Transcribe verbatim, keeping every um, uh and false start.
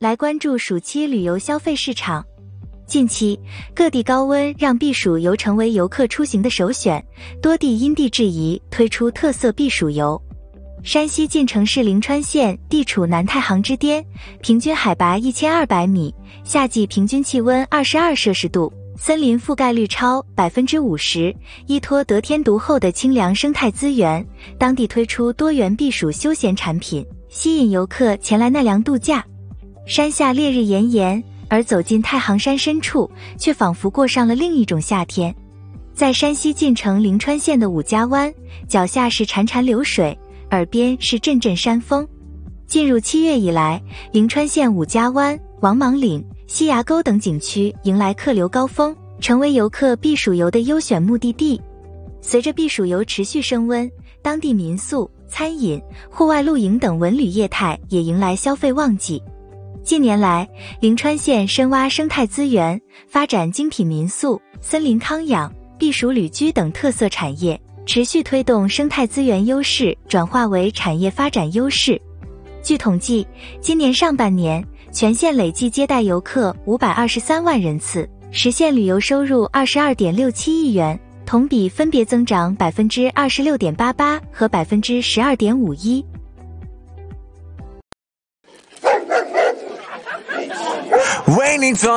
来关注暑期旅游消费市场。近期，各地高温让避暑游成为游客出行的首选，多地因地制宜推出特色避暑游。山西晋城市灵川县地处南太行之巅，平均海拔一千二百米，夏季平均气温二十二摄氏度，森林覆盖率超 百分之五十， 依托得天独厚的清凉生态资源，当地推出多元避暑休闲产品，吸引游客前来奈良度假。山下烈日炎炎，而走进太行山深处，却仿佛过上了另一种夏天。在山西晋城灵川县的五家湾，脚下是潺潺流水，耳边是阵阵山风。进入七月以来，灵川县五家湾、王莽岭、西崖沟等景区迎来客流高峰，成为游客避暑游的优选目的地。随着避暑游持续升温，当地民宿、餐饮、户外露营等文旅业态也迎来消费旺季。近年来，灵川县深挖生态资源，发展精品民宿、森林康养、避暑旅居等特色产业，持续推动生态资源优势转化为产业发展优势。据统计，今年上半年，全县累计接待游客五百二十三万人次，实现旅游收入 二十二点六七亿元，同比分别增长 百分之二十六点八八 和 百分之十二点五一。 为你做